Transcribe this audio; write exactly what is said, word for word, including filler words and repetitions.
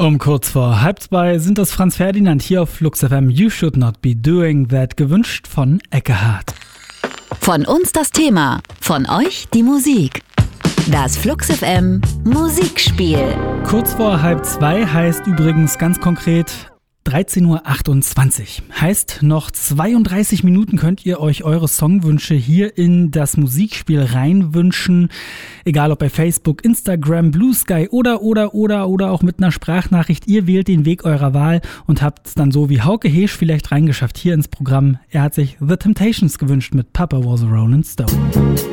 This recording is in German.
Um kurz vor halb zwei sind das Franz Ferdinand hier auf Flux F M. You should not be doing that. Gewünscht von Eckehard. Von uns das Thema, von euch die Musik. Das Flux F M Musikspiel. Kurz vor halb zwei heißt übrigens ganz konkret dreizehn Uhr achtundzwanzig. Heißt, noch zweiunddreißig Minuten könnt ihr euch eure Songwünsche hier in das Musikspiel reinwünschen. Egal ob bei Facebook, Instagram, Blue Sky oder, oder, oder, oder auch mit einer Sprachnachricht. Ihr wählt den Weg eurer Wahl und habt es dann so wie Hauke Heesch vielleicht reingeschafft hier ins Programm. Er hat sich The Temptations gewünscht mit Papa Was a Rolling Stone.